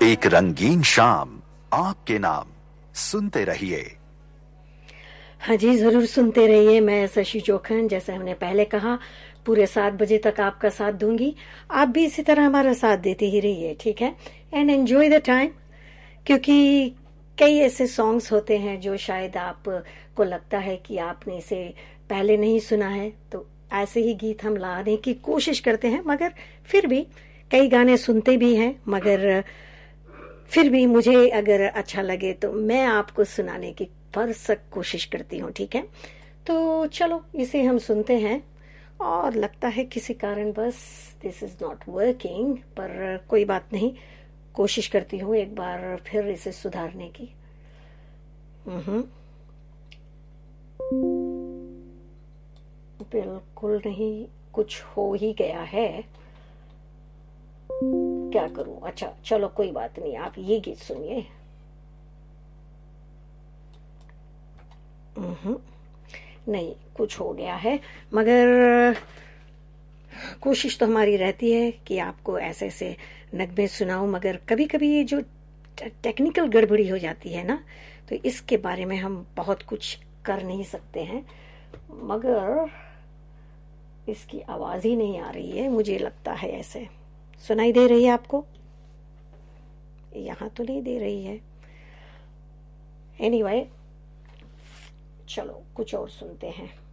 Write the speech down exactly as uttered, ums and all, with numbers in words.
एक रंगीन शाम आपके नाम, सुनते रहिए। हाँ जी, जरूर सुनते रहिए। मैं शशि चौखन, जैसे हमने पहले कहा, पूरे सात बजे तक आपका साथ दूंगी। आप भी इसी तरह हमारा साथ देते ही रहिए, ठीक है? एंड एंजॉय द टाइम, क्योंकि कई ऐसे सॉन्ग्स होते हैं जो शायद आपको लगता है कि आपने इसे पहले नहीं सुना है, तो ऐसे ही गीत हम लाने की कोशिश करते हैं। मगर फिर भी कई गाने सुनते भी हैं, मगर फिर भी मुझे अगर अच्छा लगे तो मैं आपको सुनाने की भरसक कोशिश करती हूँ, ठीक है? तो चलो इसे हम सुनते हैं। और लगता है किसी कारण बस दिस इज नॉट वर्किंग, पर कोई बात नहीं, कोशिश करती हूँ एक बार फिर इसे सुधारने की। हम्म बिल्कुल नहीं, कुछ हो ही गया है, क्या करूं? अच्छा चलो कोई बात नहीं, आप ये गीत सुनिए। नहीं, कुछ हो गया है, मगर कोशिश तो हमारी रहती है कि आपको ऐसे ऐसे नगमे सुनाऊं। मगर कभी कभी ये जो टेक्निकल गड़बड़ी हो जाती है ना, तो इसके बारे में हम बहुत कुछ कर नहीं सकते हैं। मगर इसकी आवाज ही नहीं आ रही है, मुझे लगता है। ऐसे सुनाई दे रही है आपको? यहां तो नहीं दे रही है। एनीवे, चलो कुछ और सुनते हैं।